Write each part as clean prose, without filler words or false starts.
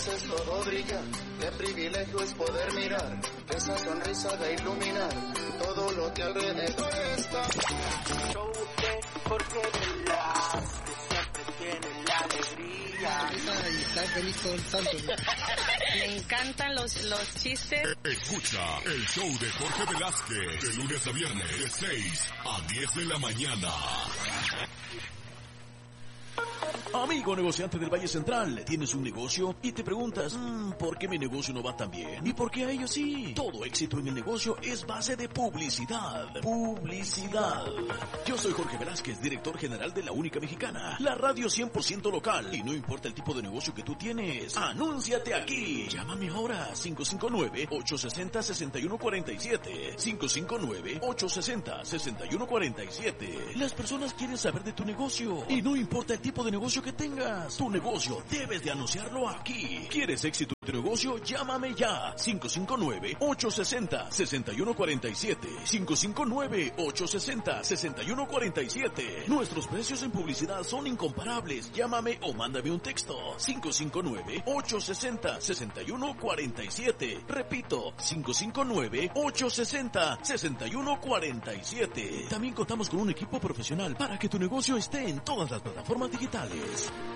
veces todo brilla, qué privilegio es poder mirar esa sonrisa de iluminar todo lo que alrededor está. Show de Jorge Velázquez, siempre tiene la alegría. Y está feliz todo el santo. Me encantan los chistes. Escucha el show de Jorge Velázquez de lunes a viernes de 6 a 10 de la mañana. Amigo negociante del Valle Central, tienes un negocio y te preguntas, ¿por qué mi negocio no va tan bien? ¿Y por qué a ellos sí? Todo éxito en el negocio es base de publicidad. Publicidad. Yo soy Jorge Velázquez, director general de La Única Mexicana, la radio 100% local. Y no importa el tipo de negocio que tú tienes, anúnciate aquí. Llámame ahora, 559-860-6147. 559-860-6147. Las personas quieren saber de tu negocio y no importa el tipo de negocio que tengas, tu negocio debes de anunciarlo aquí. ¿Quieres éxito en tu negocio? Llámame ya. 559-860-6147. 559-860-6147. Nuestros precios en publicidad son incomparables. Llámame o mándame un texto. 559-860-6147. Repito, 559-860-6147. También contamos con un equipo profesional para que tu negocio esté en todas las plataformas digitales.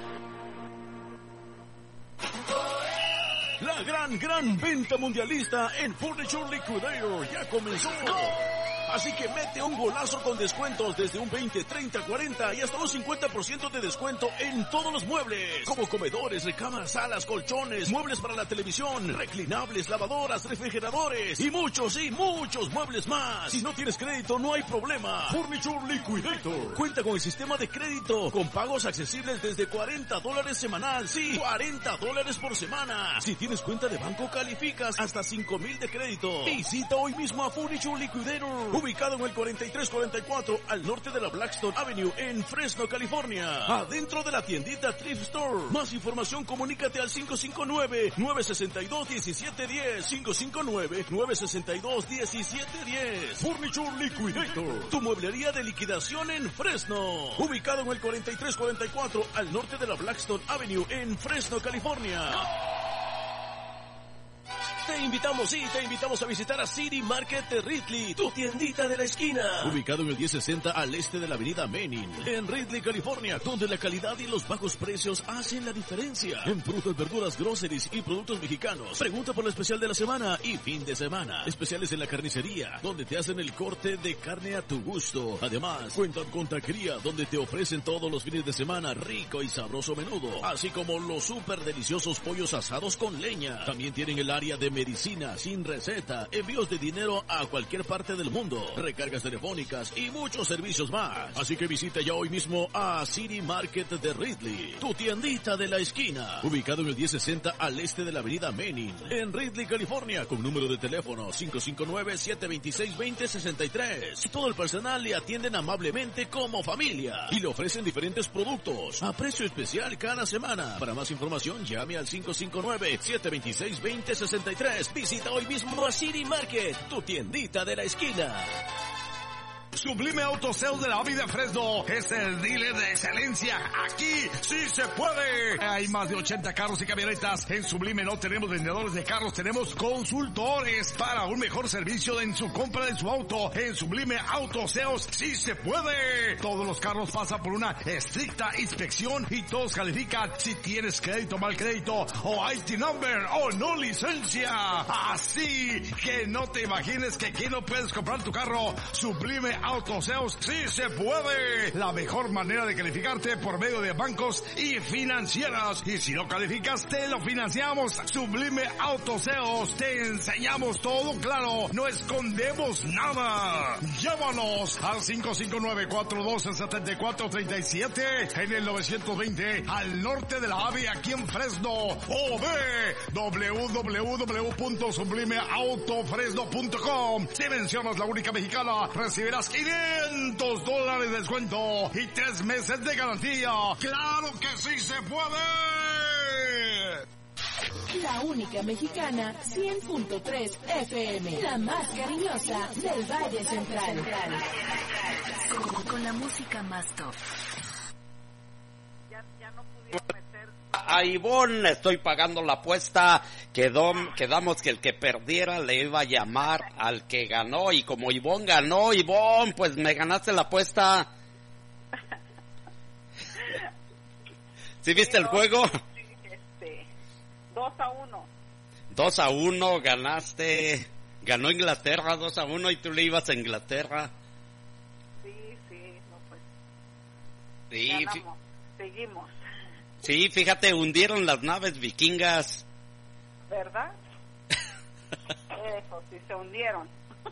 La gran venta mundialista en Furniture Liquidator ya comenzó. Así que mete un golazo con descuentos desde un 20, 30, 40 y hasta un 50% de descuento en todos los muebles. Como comedores, recámaras, salas, colchones, muebles para la televisión, reclinables, lavadoras, refrigeradores y muchos muebles más. Si no tienes crédito, no hay problema. Furniture Liquidator cuenta con el sistema de crédito con pagos accesibles desde $40 semanal. Sí, $40 por semana. Si tienes cuenta de banco, calificas hasta $5,000 de crédito. Visita hoy mismo a Furniture Liquidator, ubicado en el 4344 al norte de la Blackstone Avenue en Fresno, California, adentro de la tiendita Thrift Store. Más información, comunícate al 559-962-1710. 559-962-1710. Furniture Liquidator, tu mueblería de liquidación en Fresno, ubicado en el 4344 al norte de la Blackstone Avenue en Fresno, California. Te invitamos a visitar a City Market de Ridley, tu tiendita de la esquina, ubicado en el 1060 al este de la avenida Menin, en Ridley, California, donde la calidad y los bajos precios hacen la diferencia. En frutas, verduras, groceries y productos mexicanos. Pregunta por el especial de la semana y fin de semana. Especiales en la carnicería, donde te hacen el corte de carne a tu gusto. Además, cuentan con taquería, donde te ofrecen todos los fines de semana rico y sabroso menudo, así como los súper deliciosos pollos asados con leña. También tienen el área de medicina sin receta, envíos de dinero a cualquier parte del mundo, recargas telefónicas y muchos servicios más. Así que visita ya hoy mismo a City Market de Ridley, tu tiendita de la esquina, ubicado en el 1060 al este de la avenida Menin, en Ridley, California, con número de teléfono 559-726-2063. Todo el personal le atienden amablemente como familia y le ofrecen diferentes productos a precio especial cada semana. Para más información, llame al 559-726-2063. Visita hoy mismo a City Market, tu tiendita de la esquina. Sublime Auto Sales de la Avenida Fresno es el dealer de excelencia. Aquí sí se puede. Hay más de 80 carros y camionetas. En Sublime no tenemos vendedores de carros, tenemos consultores para un mejor servicio en su compra de su auto. En Sublime Auto Sales sí se puede. Todos los carros pasan por una estricta inspección y todos califican si tienes crédito, mal crédito o IT number o no licencia. Así que no te imagines que aquí no puedes comprar tu carro. Sublime Auto Sales sí se puede. La mejor manera de calificarte por medio de bancos y financieras. Y si no calificas, te lo financiamos. Sublime Auto Sales. Te enseñamos todo claro. No escondemos nada. Llámanos al 559-412-7437 en el 920 al norte de la AVE aquí en Fresno. O ve www.sublimeautofresno.com. Si mencionas La Única Mexicana, recibirás $500 de descuento y 3 meses de garantía. ¡Claro que sí se puede! La Única Mexicana 100.3 FM, la más cariñosa del Valle Central. Con la música más top. Ya no pudieron meter a Ivonne. Estoy pagando la apuesta. Quedamos que el que perdiera le iba a llamar al que ganó. Y como Ivonne ganó, Ivonne, pues me ganaste la apuesta. ¿Sí viste el juego? 2-1. 2-1, ganaste. Ganó Inglaterra 2-1 y tú le ibas a Inglaterra. Sí, no pues. Sí, ganamos, seguimos. Sí, fíjate, hundieron las naves vikingas. ¿Verdad? Eso, sí, se hundieron.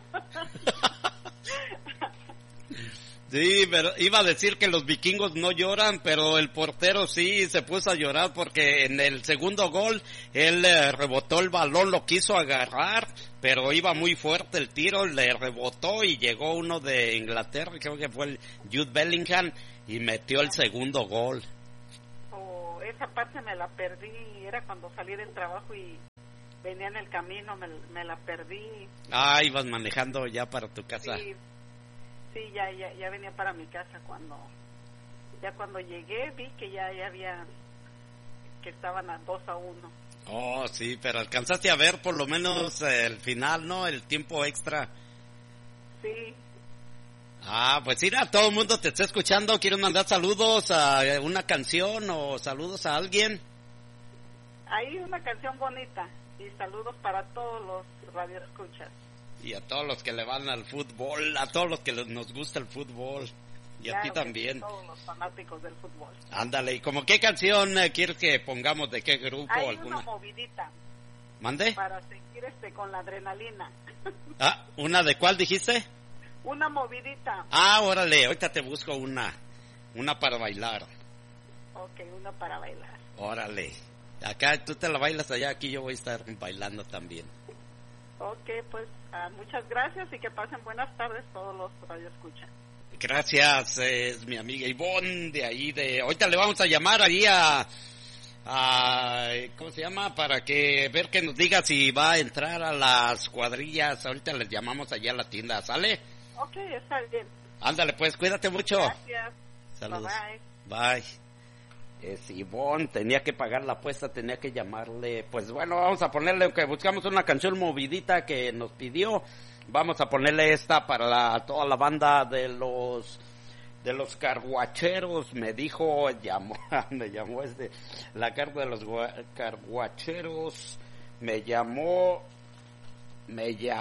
Sí, pero iba a decir que los vikingos no lloran, pero el portero sí se puso a llorar porque en el segundo gol él rebotó el balón, lo quiso agarrar, pero iba muy fuerte el tiro, le rebotó y llegó uno de Inglaterra, creo que fue el Jude Bellingham, y metió el segundo gol. Oh, esa parte me la perdí, era cuando salí del trabajo y venía en el camino, me la perdí. Ah, ibas manejando ya para tu casa. Sí, ya venía para mi casa cuando llegué vi que ya había, que estaban a 2-1. Oh, sí, pero alcanzaste a ver por lo menos el final, ¿no? El tiempo extra. Sí. Ah, pues mira, todo el mundo te está escuchando. ¿Quieres mandar saludos a una canción o saludos a alguien? Hay una canción bonita y saludos para todos los radioescuchas. Y a todos los que le van al fútbol, a todos los que nos gusta el fútbol. Y claro, a ti también. Todos los fanáticos del fútbol. Ándale, ¿y como qué canción quieres que pongamos? ¿De qué grupo? Hay alguna? Una movidita. ¿Mande? Para seguir con la adrenalina. Ah, ¿una de cuál dijiste? Una movidita. Ah, órale, ahorita te busco una para bailar. Ok, una para bailar. Órale, acá tú te la bailas allá, aquí yo voy a estar bailando también. Ok, pues muchas gracias y que pasen buenas tardes todos los radioescuchas. Gracias, es mi amiga Ivonne de ahí ahorita le vamos a llamar ahí a ¿cómo se llama? Para ver que nos diga si va a entrar a las cuadrillas. Ahorita les llamamos allá a la tienda, ¿sale? Ok, está bien. Ándale pues, cuídate mucho. Gracias. Saludos. Bye. Es Ivonne, tenía que pagar la apuesta, tenía que llamarle. Pues bueno, vamos a ponerle, que buscamos una canción movidita que nos pidió. Vamos a ponerle esta para toda la banda de los carguacheros. Me llamó la carta de los carguacheros. Me llamó, ¿dónde está?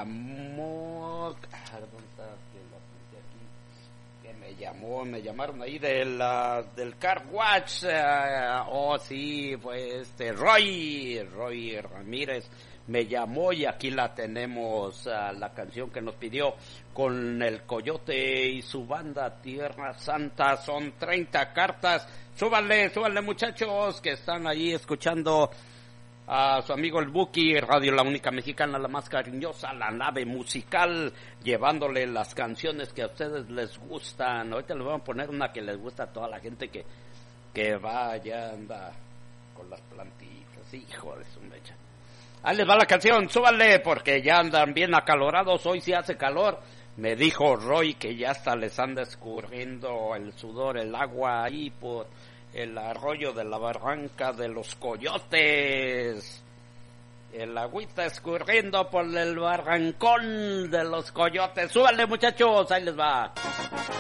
Me llamaron ahí del Car Watch. Sí, pues Roy Ramírez me llamó y aquí la tenemos, la canción que nos pidió con el Coyote y su banda Tierra Santa. Son 30 cartas. Súbanle muchachos que están ahí escuchando a su amigo el Buki, Radio La Única Mexicana, la más cariñosa, la nave musical, llevándole las canciones que a ustedes les gustan. Ahorita les vamos a poner una que les gusta a toda la gente que va allá, anda con las plantitas, hijo de su mecha. Ahí les va la canción, súbanle, porque ya andan bien acalorados, hoy sí hace calor. Me dijo Roy que ya hasta les anda escurriendo el sudor, el agua ahí por el arroyo de la barranca de los Coyotes. El agüita escurriendo por el barrancón de los Coyotes. Súbanle muchachos, ahí les va.